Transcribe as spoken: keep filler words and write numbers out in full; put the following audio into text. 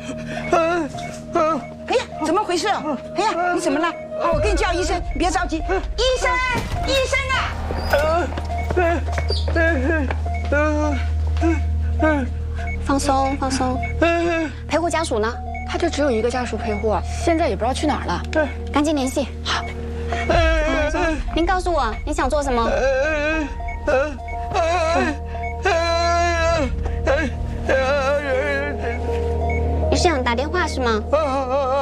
哎呀，怎么回事哦？哎呀，你怎么了？好，我给你叫医生，你别着急。医生，医生啊！ 放松，放松。陪护家属呢？ 他就只有一个家属陪护，现在也不知道去哪儿了。 赶紧联系。好。您告诉我你想做什么？你是想打电话是吗？